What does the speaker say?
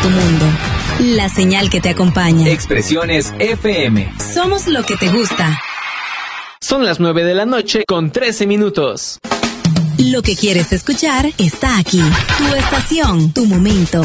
tu mundo. La señal que te acompaña. Expresiones FM. Somos lo que te gusta. Son las 9 de la noche con 13 minutos. Lo que quieres escuchar está aquí. Tu estación, tu momento.